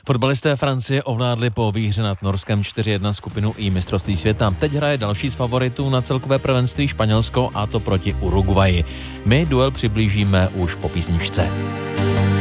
Fotbalisté Francie ovládli po výhře nad Norskem 4-1 skupinu I mistrovství světa. Teď hraje další z favoritů na celkové prvenství Španělsko, a to proti Uruguayi. My duel přiblížíme už po písničce.